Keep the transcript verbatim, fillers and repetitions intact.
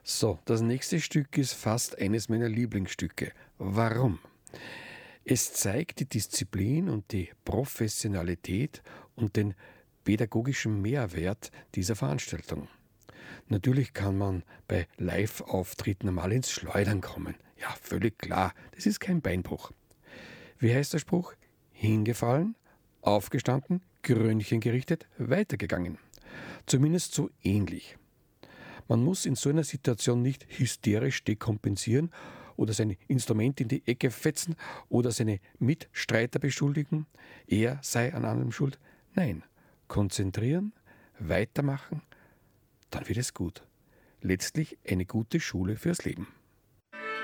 So, das nächste Stück ist fast eines meiner Lieblingsstücke. Warum? Es zeigt die Disziplin und die Professionalität und den pädagogischen Mehrwert dieser Veranstaltung. Natürlich kann man bei Live-Auftritten mal ins Schleudern kommen. Ja, völlig klar, das ist kein Beinbruch. Wie heißt der Spruch? Hingefallen, aufgestanden, Krönchen gerichtet, weitergegangen. Zumindest so ähnlich. Man muss in so einer Situation nicht hysterisch dekompensieren oder sein Instrument in die Ecke fetzen oder seine Mitstreiter beschuldigen, er sei an allem schuld. Nein, konzentrieren, weitermachen, dann wird es gut. Letztlich eine gute Schule fürs Leben.